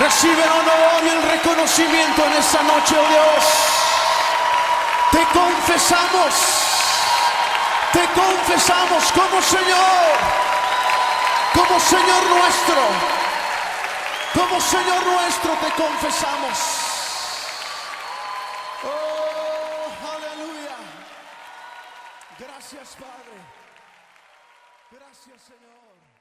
Recibe el honor y el reconocimiento en esta noche, oh Dios. Te confesamos como Señor nuestro, como Señor nuestro te confesamos. Oh, aleluya. Gracias, Padre. Gracias, Señor.